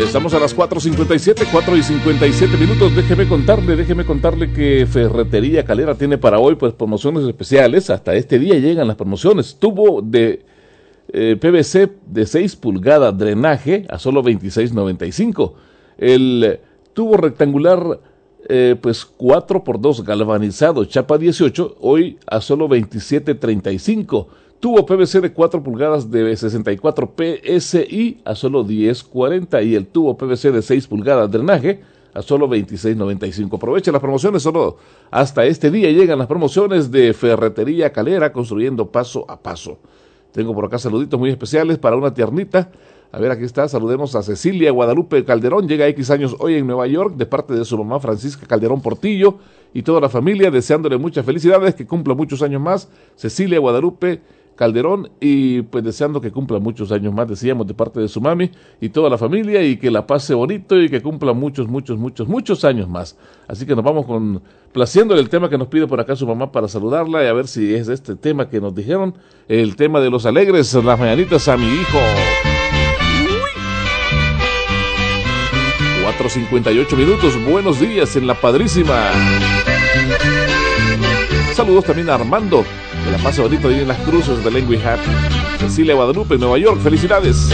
Estamos a las 4:57 minutos. Déjeme contarle que Ferretería Calera tiene para hoy pues promociones especiales. Hasta este día llegan las promociones. Tubo de PVC de 6 pulgadas drenaje a solo $26.95. El tubo rectangular pues 4x2 galvanizado chapa 18 hoy a solo $27.35. Tubo PVC de 4 pulgadas de 64 PSI a solo $10.40 y el tubo PVC de 6 pulgadas drenaje a solo $26.95. Aproveche las promociones, solo hasta este día llegan las promociones de Ferretería Calera, construyendo paso a paso. Tengo por acá saluditos muy especiales para una tiernita. A ver, aquí está, saludemos a Cecilia Guadalupe Calderón, llega X años hoy en Nueva York, de parte de su mamá Francisca Calderón Portillo y toda la familia, deseándole muchas felicidades, que cumpla muchos años más, Cecilia Guadalupe Calderón, y pues deseando que cumpla muchos años más, decíamos, de parte de su mami y toda la familia, y que la pase bonito y que cumpla muchos años más. Así que nos vamos complaciéndole el tema que nos pide por acá su mamá para saludarla y a ver si es este tema que nos dijeron, el tema de los alegres, las mañanitas a mi hijo. 4:58 minutos, buenos días en La Padrísima. Saludos también a Armando, que la pase bonito ahí en las cruces de Lengui Hat. Cecilia Guadalupe, Nueva York, felicidades.